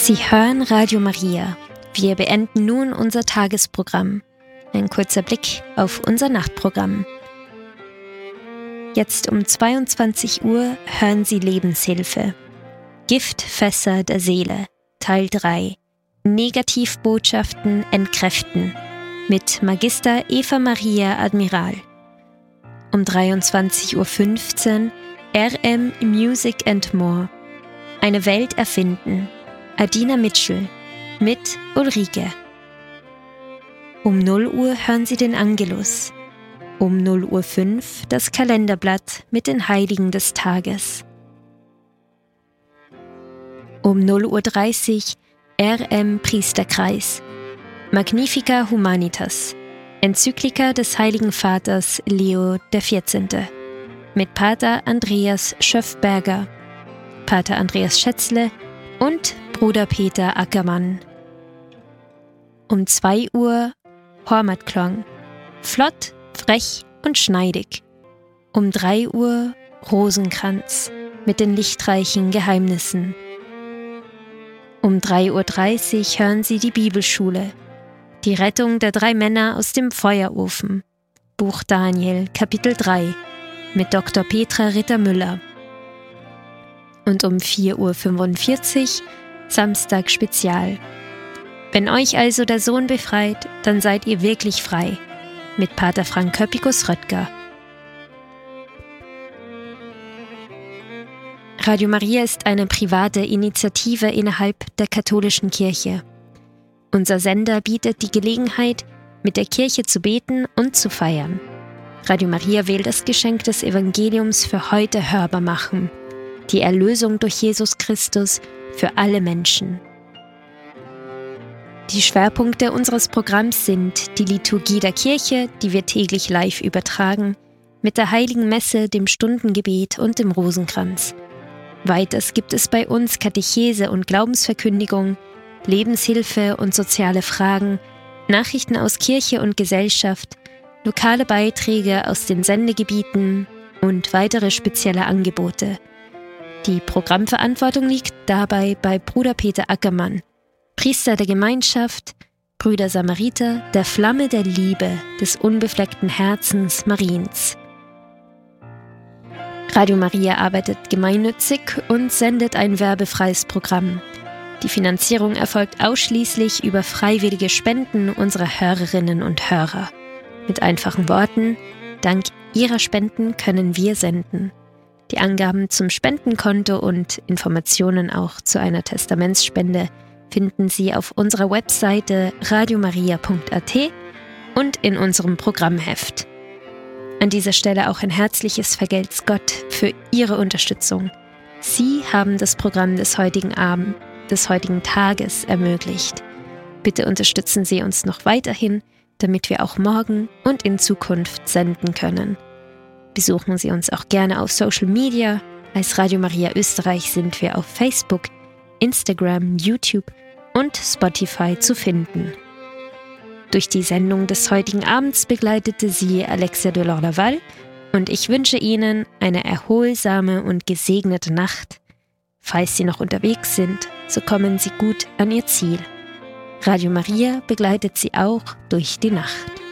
Sie hören Radio Maria. Wir beenden nun unser Tagesprogramm. Ein kurzer Blick auf unser Nachtprogramm. Jetzt um 22 Uhr hören Sie Lebenshilfe. Giftfässer der Seele, Teil 3. Negativbotschaften entkräften. Mit Magister Eva Maria Admiral. Um 23.15 Uhr RM Music and More. Eine Welt erfinden. Adina Mitchell mit Ulrike. Um 0 Uhr hören Sie den Angelus. Um 0.05 Uhr das Kalenderblatt mit den Heiligen des Tages. Um 0.30 Uhr RM Priesterkreis. Magnifica Humanitas. Enzyklika des Heiligen Vaters Leo XIV. Mit Pater Andreas Schöffberger, Pater Andreas Schätzle und Bruder Peter Ackermann. Um 2 Uhr Hormatklong. Flott, frech und schneidig. Um 3 Uhr Rosenkranz mit den lichtreichen Geheimnissen. Um 3.30 Uhr hören Sie die Bibelschule. Die Rettung der 3 Männer aus dem Feuerofen. Buch Daniel, Kapitel 3 mit Dr. Petra Ritter-Müller. Und um 4.45 Uhr Samstag Spezial. Wenn euch also der Sohn befreit, dann seid ihr wirklich frei. Mit Pater Frank Köppikus-Röttger. Radio Maria ist eine private Initiative innerhalb der katholischen Kirche. Unser Sender bietet die Gelegenheit, mit der Kirche zu beten und zu feiern. Radio Maria will das Geschenk des Evangeliums für heute hörbar machen. Die Erlösung durch Jesus Christus für alle Menschen. Die Schwerpunkte unseres Programms sind die Liturgie der Kirche, die wir täglich live übertragen, mit der Heiligen Messe, dem Stundengebet und dem Rosenkranz. Weiters gibt es bei uns Katechese und Glaubensverkündigung, Lebenshilfe und soziale Fragen, Nachrichten aus Kirche und Gesellschaft, lokale Beiträge aus den Sendegebieten und weitere spezielle Angebote. Die Programmverantwortung liegt dabei bei Bruder Peter Ackermann, Priester der Gemeinschaft, Brüder Samariter, der Flamme der Liebe des unbefleckten Herzens Mariens. Radio Maria arbeitet gemeinnützig und sendet ein werbefreies Programm. Die Finanzierung erfolgt ausschließlich über freiwillige Spenden unserer Hörerinnen und Hörer. Mit einfachen Worten: Dank Ihrer Spenden können wir senden. Die Angaben zum Spendenkonto und Informationen auch zu einer Testamentsspende finden Sie auf unserer Webseite radiomaria.at und in unserem Programmheft. An dieser Stelle auch ein herzliches Vergelt's Gott für Ihre Unterstützung. Sie haben das Programm des heutigen Tages ermöglicht. Bitte unterstützen Sie uns noch weiterhin, damit wir auch morgen und in Zukunft senden können. Besuchen Sie uns auch gerne auf Social Media. Als Radio Maria Österreich sind wir auf Facebook, Instagram, YouTube und Spotify zu finden. Durch die Sendung des heutigen Abends begleitete Sie Alexia Delors-Laval und ich wünsche Ihnen eine erholsame und gesegnete Nacht. Falls Sie noch unterwegs sind, so kommen Sie gut an Ihr Ziel. Radio Maria begleitet Sie auch durch die Nacht.